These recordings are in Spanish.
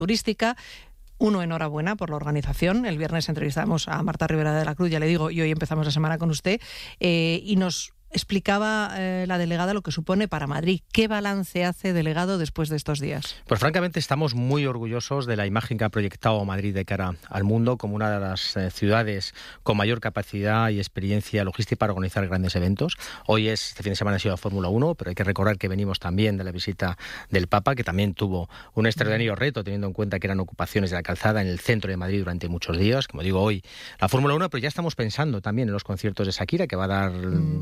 turística. Uno, enhorabuena por la organización. El viernes entrevistamos a Marta Rivera de la Cruz, ya le digo, y hoy empezamos la semana con usted, y nos explicaba la delegada lo que supone para Madrid. ¿Qué balance hace, delegado, después de estos días? Pues francamente estamos muy orgullosos de la imagen que ha proyectado Madrid de cara al mundo como una de las ciudades con mayor capacidad y experiencia logística para organizar grandes eventos. Hoy este fin de semana ha sido la Fórmula 1, pero hay que recordar que venimos también de la visita del Papa, que también tuvo un extraordinario reto, teniendo en cuenta que eran ocupaciones de la calzada en el centro de Madrid durante muchos días. Como digo, hoy la Fórmula 1, pero ya estamos pensando también en los conciertos de Shakira, que va a dar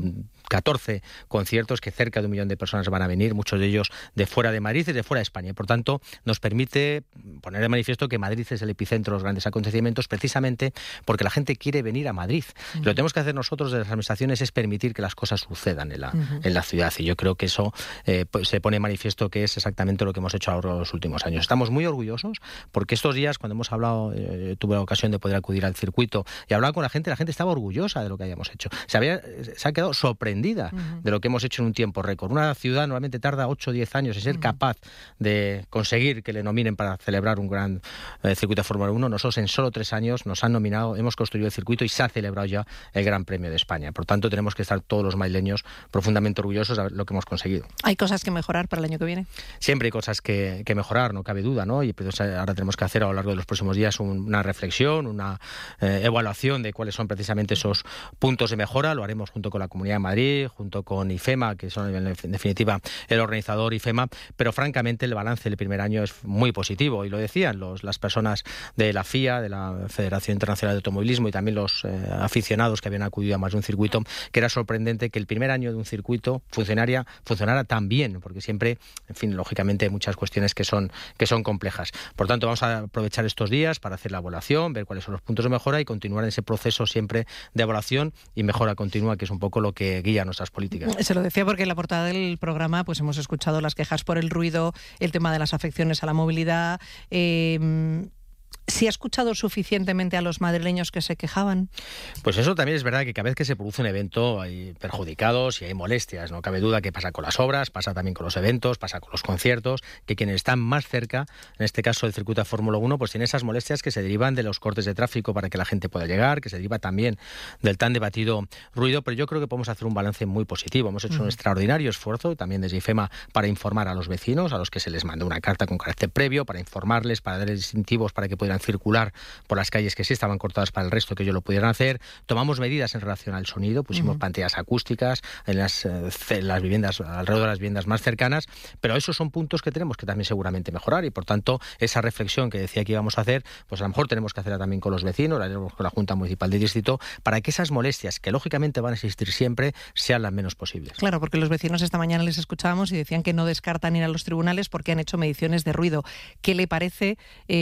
14 conciertos, que cerca de 1 millón de personas van a venir, muchos de ellos de fuera de Madrid y de fuera de España. Por tanto, nos permite poner de manifiesto que Madrid es el epicentro de los grandes acontecimientos, precisamente porque la gente quiere venir a Madrid. Lo que tenemos que hacer nosotros de las administraciones es permitir que las cosas sucedan en la ciudad, y yo creo que eso pues se pone de manifiesto que es exactamente lo que hemos hecho a lo largo de los últimos años. Estamos muy orgullosos porque estos días, cuando hemos hablado, tuve la ocasión de poder acudir al circuito y hablar con la gente estaba orgullosa de lo que habíamos hecho. Se ha quedado sorprendida de lo que hemos hecho en un tiempo récord. Una ciudad normalmente tarda 8 o 10 años en ser capaz de conseguir que le nominen para celebrar un gran circuito de Fórmula 1. Nosotros en solo 3 años nos han nominado, hemos construido el circuito y se ha celebrado ya el Gran Premio de España. Por tanto, tenemos que estar todos los madrileños profundamente orgullosos de lo que hemos conseguido. ¿Hay cosas que mejorar para el año que viene? Siempre hay cosas que mejorar, no cabe duda, ¿no? Y pues ahora tenemos que hacer a lo largo de los próximos días una reflexión, una evaluación de cuáles son precisamente esos puntos de mejora. Lo haremos junto con la Comunidad de Madrid, junto con IFEMA, que son en definitiva el organizador IFEMA, pero francamente el balance del primer año es muy positivo, y lo decían las personas de la FIA, de la Federación Internacional de Automovilismo, y también los aficionados que habían acudido a más de un circuito, que era sorprendente que el primer año de un circuito funcionara tan bien, porque siempre, en fin, lógicamente hay muchas cuestiones que son complejas. Por tanto, vamos a aprovechar estos días para hacer la evaluación, ver cuáles son los puntos de mejora y continuar en ese proceso siempre de evaluación y mejora continua, que es un poco lo que guía nuestras políticas. Se lo decía porque en la portada del programa pues hemos escuchado las quejas por el ruido, el tema de las afecciones a la movilidad. ¿Si ha escuchado suficientemente a los madrileños que se quejaban? Pues eso también es verdad, que cada vez que se produce un evento hay perjudicados y hay molestias. No cabe duda que pasa con las obras, pasa también con los eventos, pasa con los conciertos, que quienes están más cerca, en este caso el circuito de Fórmula 1, pues tiene esas molestias que se derivan de los cortes de tráfico para que la gente pueda llegar, que se deriva también del tan debatido ruido, pero yo creo que podemos hacer un balance muy positivo. Hemos hecho un extraordinario esfuerzo también desde IFEMA para informar a los vecinos, a los que se les mandó una carta con carácter previo, para informarles, para darles incentivos para que pudieran circular por las calles que sí estaban cortadas para el resto, que ellos lo pudieran hacer. Tomamos medidas en relación al sonido, pusimos pantallas acústicas en las viviendas, alrededor de las viviendas más cercanas, pero esos son puntos que tenemos que también seguramente mejorar, y por tanto esa reflexión que decía que íbamos a hacer, pues a lo mejor tenemos que hacerla también con los vecinos, la haremos con la Junta Municipal del Distrito, para que esas molestias, que lógicamente van a existir siempre, sean las menos posibles. Claro, porque los vecinos esta mañana les escuchábamos y decían que no descartan ir a los tribunales porque han hecho mediciones de ruido. ¿Qué le parece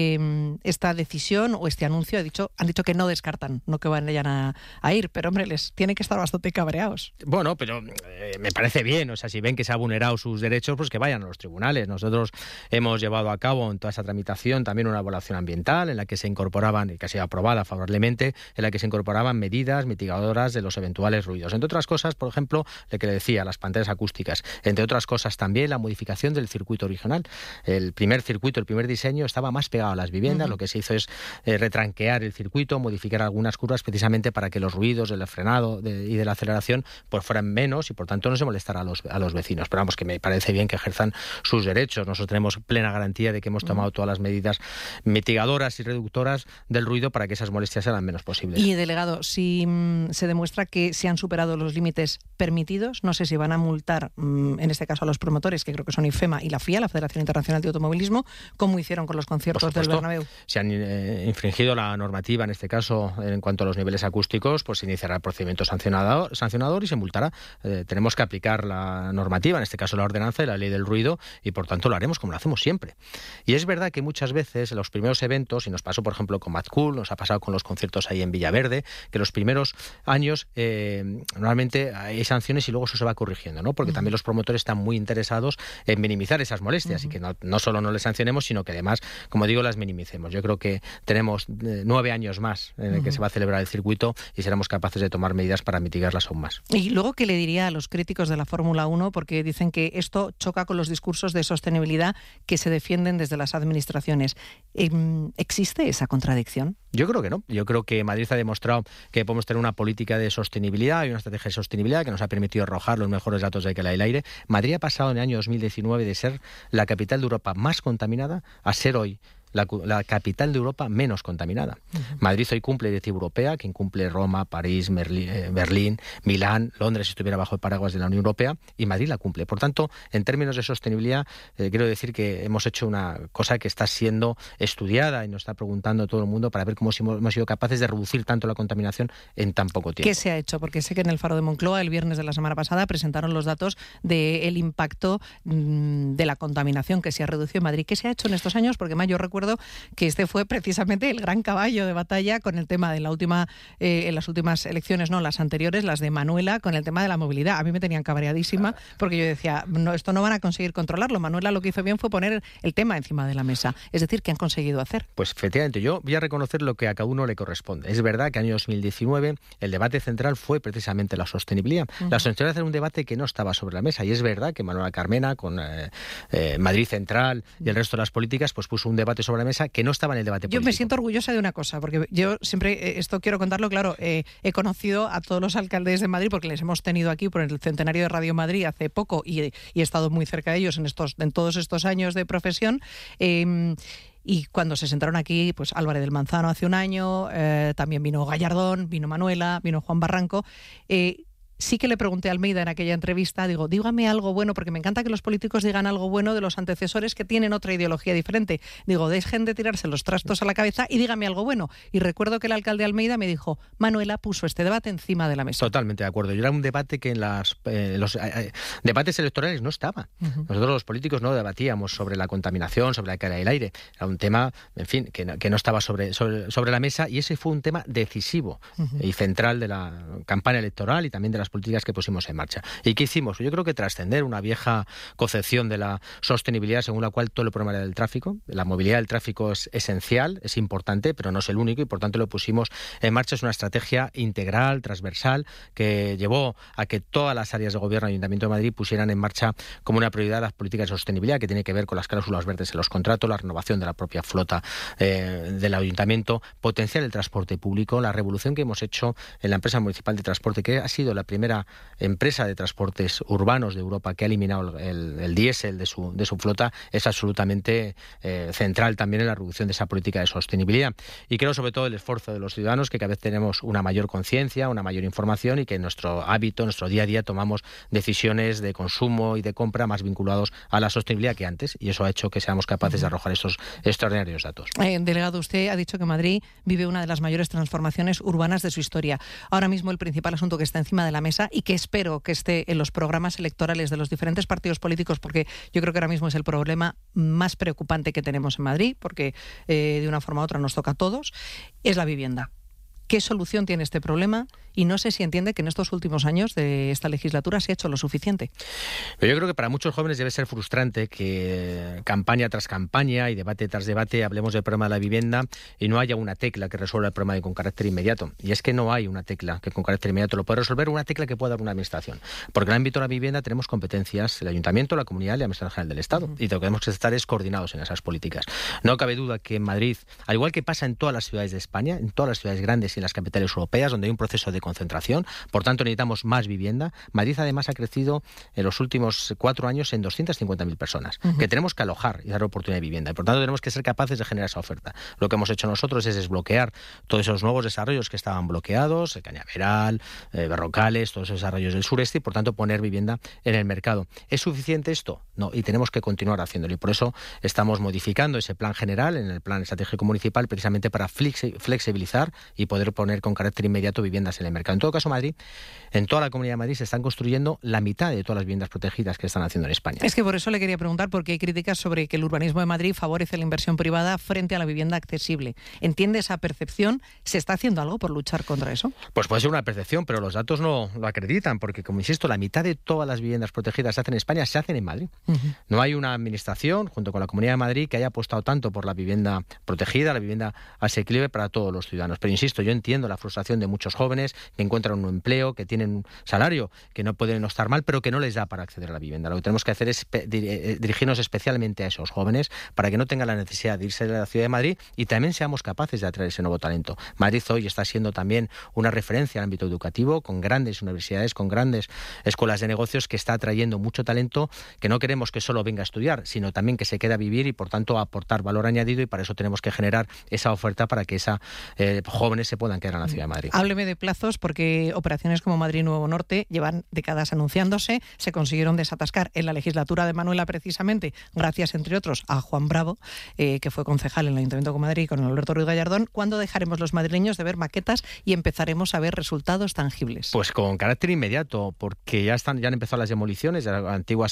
esta decisión o este anuncio? Han dicho que no descartan, no que vayan a ir, pero hombre, les tiene que estar bastante cabreados. Bueno, pero me parece bien, o sea, si ven que se ha vulnerado sus derechos, pues que vayan a los tribunales. Nosotros hemos llevado a cabo en toda esa tramitación también una evaluación ambiental en la que se incorporaban, y que ha sido aprobada favorablemente, en la que se incorporaban medidas mitigadoras de los eventuales ruidos. Entre otras cosas, por ejemplo, lo que le decía, las pantallas acústicas. Entre otras cosas también la modificación del circuito original. El primer circuito, el primer diseño estaba más pegado a las viviendas, lo que se hizo es retranquear el circuito, modificar algunas curvas precisamente para que los ruidos del frenado y de la aceleración pues fueran menos, y por tanto no se molestara a los vecinos. Pero vamos, que me parece bien que ejerzan sus derechos. Nosotros tenemos plena garantía de que hemos tomado todas las medidas mitigadoras y reductoras del ruido para que esas molestias sean las menos posibles. Y delegado, si se demuestra que se han superado los límites permitidos, no sé si van a multar en este caso a los promotores, que creo que son IFEMA y la FIA, la Federación Internacional de Automovilismo, como hicieron con los conciertos del Bernabéu. Si han infringido la normativa, en este caso en cuanto a los niveles acústicos, pues se iniciará el procedimiento sancionador y se multará. Tenemos que aplicar la normativa, en este caso la ordenanza y la ley del ruido, y por tanto lo haremos como lo hacemos siempre. Y es verdad que muchas veces en los primeros eventos, y nos pasó por ejemplo con Mad Cool, nos ha pasado con los conciertos ahí en Villaverde, que los primeros años normalmente hay sanciones y luego eso se va corrigiendo, ¿no? Porque también los promotores están muy interesados en minimizar esas molestias y que no solo no les sancionemos, sino que además, como digo, las minimicemos. Yo Yo creo que tenemos 9 años más en el que se va a celebrar el circuito y seremos capaces de tomar medidas para mitigarlas aún más. Y luego, ¿qué le diría a los críticos de la Fórmula 1? Porque dicen que esto choca con los discursos de sostenibilidad que se defienden desde las administraciones. ¿Existe esa contradicción? Yo creo que no. Yo creo que Madrid ha demostrado que podemos tener una política de sostenibilidad y una estrategia de sostenibilidad que nos ha permitido arrojar los mejores datos de calidad del aire. Madrid ha pasado en el año 2019 de ser la capital de Europa más contaminada a ser hoy la capital de Europa menos contaminada. Madrid hoy cumple directiva europea, que incumple Roma, París, Berlín, Milán, Londres, si estuviera bajo el paraguas de la Unión Europea, y Madrid la cumple. Por tanto, en términos de sostenibilidad, quiero decir que hemos hecho una cosa que está siendo estudiada y nos está preguntando todo el mundo para ver cómo hemos sido capaces de reducir tanto la contaminación en tan poco tiempo. ¿Qué se ha hecho? Porque sé que en el Faro de Moncloa, el viernes de la semana pasada, presentaron los datos del impacto de la contaminación que se ha reducido en Madrid. ¿Qué se ha hecho en estos años? Porque yo recuerdo que este fue precisamente el gran caballo de batalla con el tema de en las últimas elecciones, no las anteriores, las de Manuela, con el tema de la movilidad. A mí me tenían cabreadísima porque yo decía, no, esto no van a conseguir controlarlo. Manuela lo que hizo bien fue poner el tema encima de la mesa. Es decir, ¿qué han conseguido hacer? Pues efectivamente, yo voy a reconocer lo que a cada uno le corresponde. Es verdad que en el año 2019 el debate central fue precisamente la sostenibilidad. La sostenibilidad era un debate que no estaba sobre la mesa, y es verdad que Manuela Carmena, con Madrid Central y el resto de las políticas, pues puso un debate sobre la mesa que no estaba en el debate político. Yo me siento orgullosa de una cosa, porque yo siempre, esto quiero contarlo, claro, he conocido a todos los alcaldes de Madrid porque les hemos tenido aquí por el centenario de Radio Madrid hace poco y he estado muy cerca de ellos en todos estos años de profesión. Y cuando se sentaron aquí, pues Álvarez del Manzano hace un año, también vino Gallardón, vino Manuela, vino Juan Barranco. Sí que le pregunté a Almeida en aquella entrevista, digo, dígame algo bueno, porque me encanta que los políticos digan algo bueno de los antecesores que tienen otra ideología diferente. Digo, dejen de tirarse los trastos a la cabeza y dígame algo bueno. Y recuerdo que el alcalde Almeida me dijo, Manuela puso este debate encima de la mesa. Totalmente de acuerdo. Y era un debate que en los debates electorales no estaba. Nosotros los políticos no debatíamos sobre la contaminación, sobre la calidad del aire. Era un tema, en fin, que no estaba sobre la mesa, y ese fue un tema decisivo y central de la campaña electoral y también de las políticas que pusimos en marcha. ¿Y qué hicimos? Yo creo que trascender una vieja concepción de la sostenibilidad según la cual todo el problema era del tráfico. La movilidad del tráfico es esencial, es importante, pero no es el único, y por tanto lo pusimos en marcha. Es una estrategia integral, transversal, que llevó a que todas las áreas de gobierno del Ayuntamiento de Madrid pusieran en marcha como una prioridad las políticas de sostenibilidad, que tiene que ver con las cláusulas verdes en los contratos, la renovación de la propia flota del Ayuntamiento, potenciar el transporte público, la revolución que hemos hecho en la empresa municipal de transporte, que ha sido la primera empresa de transportes urbanos de Europa que ha eliminado el diésel de su flota, es absolutamente central también en la reducción de esa política de sostenibilidad. Y creo sobre todo el esfuerzo de los ciudadanos, que cada vez tenemos una mayor conciencia, una mayor información, y que en nuestro hábito, en nuestro día a día, tomamos decisiones de consumo y de compra más vinculados a la sostenibilidad que antes, y eso ha hecho que seamos capaces de arrojar estos extraordinarios datos. Delegado, usted ha dicho que Madrid vive una de las mayores transformaciones urbanas de su historia. Ahora mismo el principal asunto que está encima de la mesa, y que espero que esté en los programas electorales de los diferentes partidos políticos, porque yo creo que ahora mismo es el problema más preocupante que tenemos en Madrid, porque de una forma u otra nos toca a todos, es la vivienda. ¿Qué solución tiene este problema? Y no sé si entiende que en estos últimos años de esta legislatura se ha hecho lo suficiente. Pero yo creo que para muchos jóvenes debe ser frustrante que campaña tras campaña y debate tras debate hablemos del problema de la vivienda y no haya una tecla que resuelva el problema con carácter inmediato. Y es que no hay una tecla que con carácter inmediato lo pueda resolver, una tecla que pueda dar una administración. Porque en el ámbito de la vivienda tenemos competencias el Ayuntamiento, la Comunidad y la Administración General del Estado. Y lo que tenemos que estar es coordinados en esas políticas. No cabe duda que en Madrid, al igual que pasa en todas las ciudades de España, en todas las ciudades grandes y en las capitales europeas, donde hay un proceso de concentración, por tanto necesitamos más vivienda. Madrid además ha crecido en los últimos 4 años en 250.000 personas, que tenemos que alojar y dar oportunidad de vivienda, y por tanto tenemos que ser capaces de generar esa oferta. Lo que hemos hecho nosotros es desbloquear todos esos nuevos desarrollos que estaban bloqueados, Cañaveral, Berrocales, todos esos desarrollos del sureste, y por tanto poner vivienda en el mercado. ¿Es suficiente esto? No, y tenemos que continuar haciéndolo, y por eso estamos modificando ese plan general en el plan estratégico municipal, precisamente para flexibilizar y poder poner con carácter inmediato viviendas en el mercado. mercado. En todo caso, Madrid, en toda la Comunidad de Madrid se están construyendo la mitad de todas las viviendas protegidas que están haciendo en España. Es que por eso le quería preguntar, porque hay críticas sobre que el urbanismo de Madrid favorece la inversión privada frente a la vivienda accesible. ¿Entiende esa percepción? ¿Se está haciendo algo por luchar contra eso? Pues puede ser una percepción, pero los datos no lo acreditan, porque, como insisto, la mitad de todas las viviendas protegidas se hacen en España, se hacen en Madrid. No hay una administración, junto con la Comunidad de Madrid, que haya apostado tanto por la vivienda protegida, la vivienda asequible para todos los ciudadanos. Pero insisto, yo entiendo la frustración de muchos jóvenes que encuentran un empleo, que tienen un salario, que no pueden no estar mal, pero que no les da para acceder a la vivienda. Lo que tenemos que hacer es dirigirnos especialmente a esos jóvenes para que no tengan la necesidad de irse de la ciudad de Madrid y también seamos capaces de atraer ese nuevo talento. Madrid hoy está siendo también una referencia en el ámbito educativo, con grandes universidades, con grandes escuelas de negocios, que está atrayendo mucho talento, que no queremos que solo venga a estudiar, sino también que se quede a vivir y, por tanto, a aportar valor añadido, y para eso tenemos que generar esa oferta para que jóvenes se puedan quedar en la ciudad de Madrid. Hábleme de plazos, porque operaciones como Madrid Nuevo Norte llevan décadas anunciándose, se consiguieron desatascar en la legislatura de Manuela, precisamente gracias, entre otros, a Juan Bravo, que fue concejal en el Ayuntamiento de Madrid con Alberto Ruiz Gallardón. ¿Cuándo dejaremos los madrileños de ver maquetas y empezaremos a ver resultados tangibles? Pues con carácter inmediato, porque ya han empezado las demoliciones de las antiguas